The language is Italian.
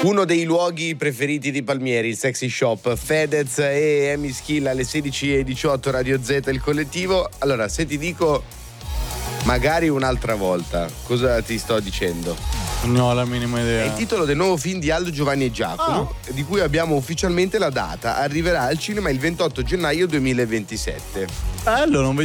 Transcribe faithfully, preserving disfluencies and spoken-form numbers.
Uno dei luoghi preferiti di Palmieri, il Sexy Shop, Fedez e Amy Skill alle sedici e diciotto, Radio Z, il collettivo. Allora, se ti dico magari un'altra volta, cosa ti sto dicendo? Non ho la minima idea. È il titolo del nuovo film di Aldo, Giovanni e Giacomo, Ah. di cui abbiamo ufficialmente la data. Arriverà al cinema il ventotto gennaio duemilaventisette. Bello, non